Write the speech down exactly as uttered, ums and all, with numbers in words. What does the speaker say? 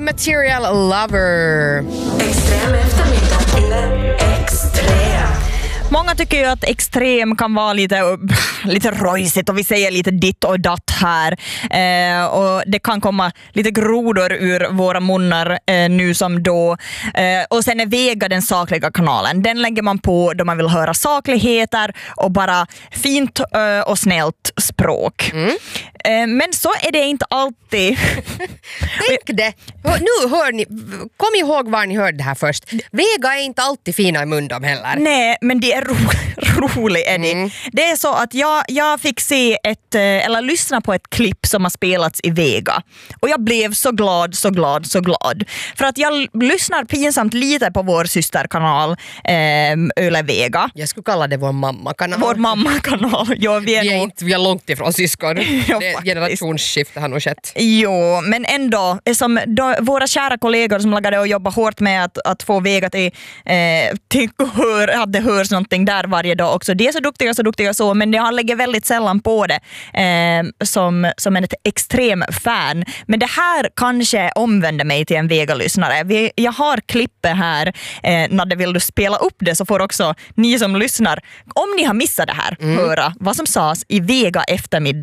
Material Lover. Extrem eftermiddag eller extrem. Många tycker ju att extrem kan vara lite, lite rojsigt och vi säger lite ditt och datt här. Eh, och det kan komma lite grodor ur våra munnar eh, nu som då. Eh, och sen är Vega den sakliga kanalen. Den lägger man på då man vill höra sakligheter och bara fint eh, och snällt språk. Mm. Eh, men så är det inte alltid. Tänk det. Nu hör ni, kom ihåg var ni hörde det här först. Vega är inte alltid fina i mun heller. Nej, men det är ro, rolig är det. Mm. Det är så att jag, jag fick se ett, eller lyssna på ett klipp som har spelats i Vega. Och jag blev så glad, så glad, så glad. För att jag lyssnar pinsamt lite på vår systerkanal eh, Yle Vega. Jag skulle kalla det vår mammakanal. Vår mammakanal. Jo, vi, är vi, är nog... inte, vi är långt ifrån syskon. Jo, det generationsskifte har nog skett. Jo, men ändå som då, våra kära kollegor som lagade och jobbar hårt med att, att få Vega till, eh, till hör, att det hörs någonting där varje dag också. De är så duktiga, så duktiga så, men jag lägger väldigt sällan på det eh, som, som en ett extrem fan. Men det här kanske omvänder mig till en Vega-lyssnare. Jag har klippet här, eh, när det vill du spela upp det så får också ni som lyssnar, om ni har missat det här, mm. höra vad som sades i Vega eftermiddag